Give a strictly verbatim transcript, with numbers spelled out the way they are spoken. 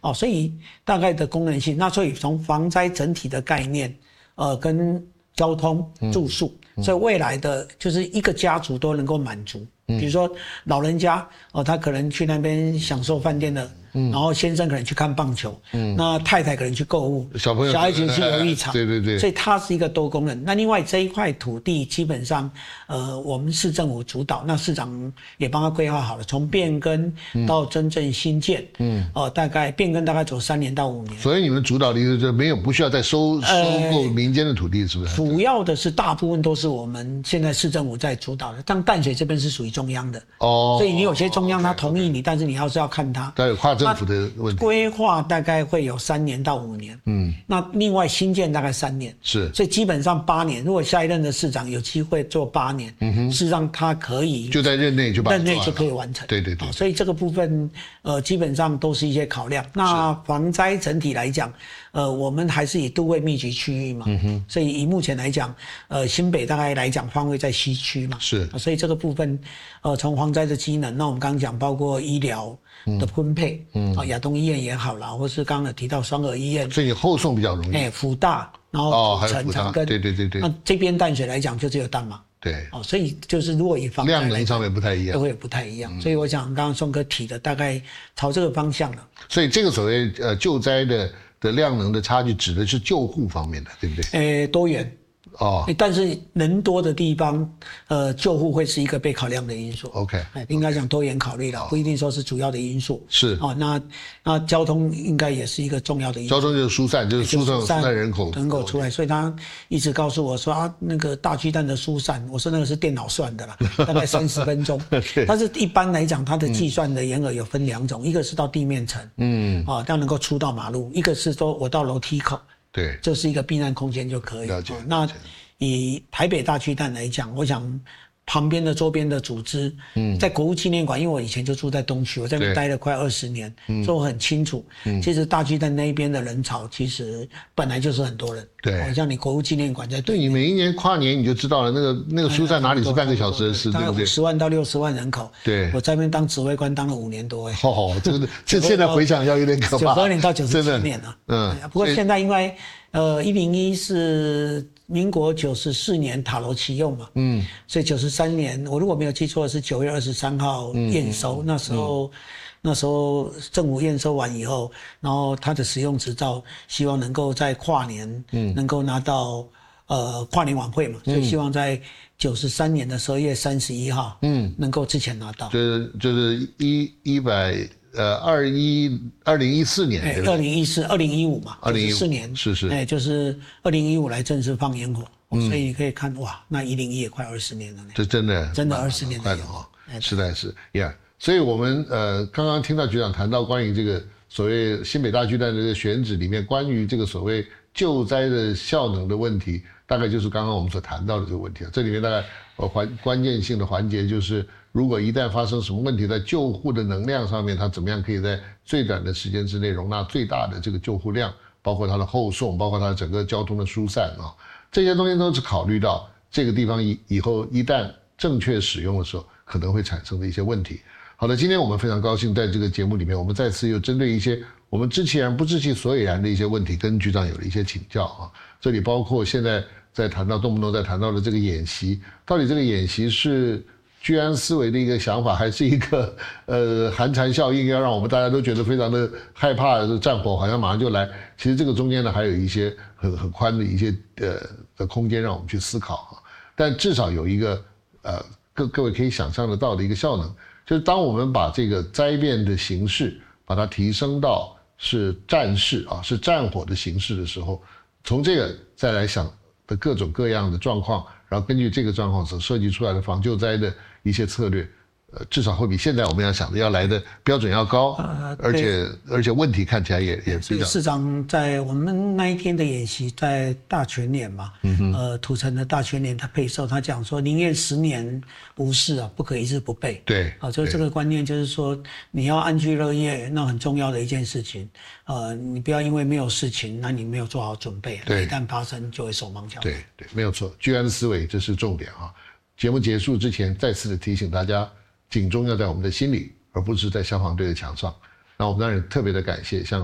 哦，所以大概的功能性，那所以从防灾整体的概念，呃，跟交通、住宿，嗯、所以未来的就是一个家族都能够满足。比如说老人家哦，他可能去那边享受饭店的。嗯、然后先生可能去看棒球，嗯，那太太可能去购物， 小朋友小孩子去游艺场， 对对对， 所以它是一个多功能。那另外这一块土地基本上，呃，我们市政府主导，那市长也帮他规划好了，从变更到真正新建，嗯，哦、呃，大概变更大概走三年到五年。 所以你们主导的意思就是没有不需要再收收购民间的土地，是不是？ 主要的是大部分都是我们现在市政府在主导的，像淡水这边是属于中央的哦，所以你有些中央他同意你，但是你要是要看他， 它有跨政府的问题。 规划大概会有三年到五年，嗯，那另外新建大概三年， 是， 所以基本上八年。如果下一任的市长有机会做八年，嗯哼，事实上他可以就在任内就把任内就可以完成， 对对对， 所以这个部分呃基本上都是一些考量。那防灾整体来讲，呃，我们还是以都会密集区域嘛，嗯哼，所以以目前来讲，呃，新北大概来讲方位在西区嘛， 是， 所以这个部分，呃，从防灾的机能，那我们刚刚讲包括医疗的分配，嗯，啊，亚东医院也好啦，或是刚刚有提到双和医院， 所以你后送比较容易， 哎，辅大，然后哦，还有城辅大，对对对对， 那这边淡水来讲就只有淡嘛， 对， 哦，所以就是如果以防灾量能上面不太一样， 都会不太一样，嗯、所以我想刚刚宋哥提的大概朝这个方向了。 所以这个所谓呃救灾的的量能的差距，指的是救护方面的，对不对？ 呃，多元。哦，但是人多的地方，呃，救护会是一个被考量的因素。 OK， 应该讲多元考虑了，不一定说是主要的因素。 是哦，那那交通应该也是一个重要的因素。 交通就是疏散，就是疏散疏散人口人口出来，所以他一直告诉我说啊，那个大巨蛋的疏散，我说那个是电脑算的啦，大概三十分钟。但是一般来讲，它的计算的沿额有分两种，一个是到地面层，嗯，啊，要能够出到马路；一个是说我到楼梯口。 对， 这是一个避难空间就可以。 了解。 哦、那以台北大巨蛋来讲，我想旁边的周边的组织，嗯，在国父纪念馆，因为我以前就住在东区，我在那边待了快二十年，嗯，所以我很清楚，嗯，其实大巨蛋那一边的人潮其实本来就是很多人。 对， 好、哦、像你国父纪念馆在对你每一年跨年你就知道了，那个那个疏散哪里是半个小时的事，对不对？ 十万到六十万人口。 对， 我在那边当指挥官当了五年多哎。 哦，这个这现在回想要有点可怕。 九十二年到九十七年了，嗯，不过现在因为呃一零一是民国九十四年塔楼启用嘛，嗯，所以九十三年我如果没有记错是九月二十三号验收，嗯、那时候。嗯那时候政府验收完以后，然后他的使用执照，希望能够在跨年，嗯，能够拿到呃跨年晚会嘛，所以希望在九十三年的十二月三十一号，嗯，能够之前拿到。 就是就是一一百呃二一二零一四年， 哎，二零一四二零一五嘛， 二零一四年是是， 哎，就是二零一五来正式放烟火，嗯、所以你可以看哇，那一零一也快二十年了呢， 这真的真的二十年快了哈，实在是 ，Yeah。所以我们呃刚刚听到局长谈到关于这个所谓新北大巨蛋的这个选址里面，关于这个所谓救灾的效能的问题，大概就是刚刚我们所谈到的这个问题啊。这里面大概呃环关键性的环节就是，如果一旦发生什么问题，在救护的能量上面，它怎么样可以在最短的时间之内容纳最大的这个救护量，包括它的后送，包括它整个交通的疏散啊，这些东西都是考虑到这个地方以以后一旦正确使用的时候可能会产生的一些问题。好的，今天我们非常高兴在这个节目里面，我们再次又针对一些我们知其然不知其所以然的一些问题，跟局长有了一些请教啊。这里包括现在在谈到动不动在谈到的这个演习，到底这个演习是居安思危的一个想法，还是一个呃寒蝉效应，要让我们大家都觉得非常的害怕，战火好像马上就来。其实这个中间呢，还有一些很很宽的一些呃的空间让我们去思考啊。但至少有一个呃各各位可以想象得到的一个效能。就是当我们把这个灾变的形式把它提升到是战事啊，是战火的形式的时候，从这个再来想的各种各样的状况，然后根据这个状况所设计出来的防救灾的一些策略，呃，至少会比现在我们要想的要来的标准要高，呃、而且而且问题看起来也也比较。 市长在我们那一天的演习，在大全年嘛，嗯、呃，土城的大全年他配授，他讲说宁愿十年无事啊，不可一日不备。 对， 啊，就这个观念就是说，你要安居乐业，那很重要的一件事情。呃，你不要因为没有事情，那你没有做好准备，一旦发生就会手忙脚乱。 对对，没有错，居安思危这是重点啊。节目结束之前，再次的提醒大家。警钟要在我们的心里，而不是在消防队的墙上。那我们当然特别的感谢像